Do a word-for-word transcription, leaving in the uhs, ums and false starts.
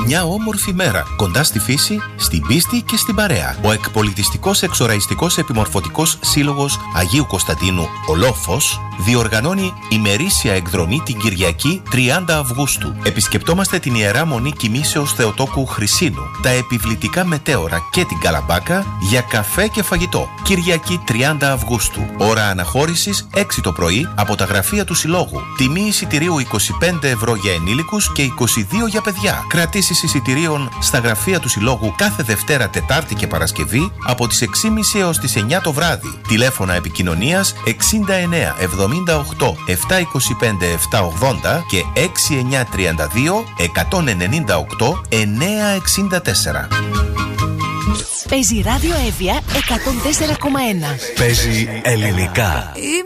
Μια όμορφη μέρα κοντά στη φύση, στην πίστη και στην παρέα. Ο εκπολιτιστικός εξοραϊστικός επιμορφωτικός σύλλογος Αγίου Κωνσταντίνου Ολόφος διοργανώνει ημερήσια εκδρομή την Κυριακή τριάντα Αυγούστου. Επισκεπτόμαστε την Ιερά Μονή Κοιμήσεως Θεοτόκου Χρυσίνου, τα επιβλητικά μετέωρα και την Καλαμπάκα για καφέ και φαγητό. Κυριακή τριάντα Αυγούστου. Ώρα αναχώρησης έξι το πρωί από τα γραφεία του Συλλόγου. Τιμή εισιτηρίου είκοσι πέντε ευρώ για ενήλικους και είκοσι δύο για παιδιά. Κρατήσεις εισιτηρίων στα γραφεία του Συλλόγου κάθε Δευτέρα, Τετάρτη και Παρασκευή από τις έξι και μισή έως τις εννιά το βράδυ. Τηλέφωνα επικοινωνίας εξήντα εννέα εβδομήντα οκτώ επτακόσια είκοσι πέντε επτακόσια ογδόντα και έξι εννιά τριάντα δύο εκατόν ενενήντα οκτώ εννιακόσια εξήντα τέσσερα. Παίζει Ράδιο Εύβοια εκατόν τέσσερα κόμμα ένα. Παίζει ελληνικά.